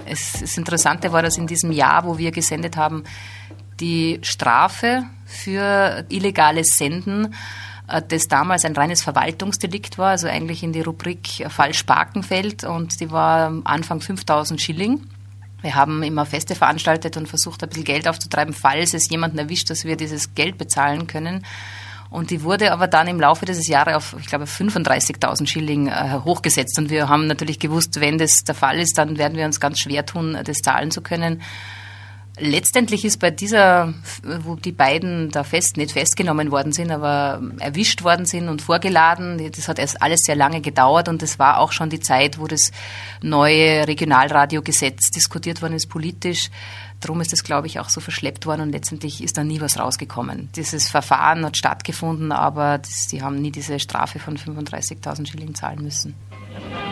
Das Interessante war, dass in diesem Jahr, wo wir gesendet haben, die Strafe für illegales Senden, das damals ein reines Verwaltungsdelikt war, also eigentlich in die Rubrik falsch parken fällt, und die war am Anfang 5.000 Schilling. Wir haben immer Feste veranstaltet und versucht, ein bisschen Geld aufzutreiben, falls es jemanden erwischt, dass wir dieses Geld bezahlen können. Und die wurde aber dann im Laufe dieses Jahres auf, ich glaube, 35.000 Schilling hochgesetzt. Und wir haben natürlich gewusst, wenn das der Fall ist, dann werden wir uns ganz schwer tun, das zahlen zu können. Letztendlich ist bei dieser, wo die beiden da nicht festgenommen worden sind, aber erwischt worden sind und vorgeladen, das hat erst alles sehr lange gedauert, und das war auch schon die Zeit, wo das neue Regionalradiogesetz diskutiert worden ist politisch. Darum ist das, glaube ich, auch so verschleppt worden, und letztendlich ist da nie was rausgekommen. Dieses Verfahren hat stattgefunden, aber die haben nie diese Strafe von 35.000 Schilling zahlen müssen.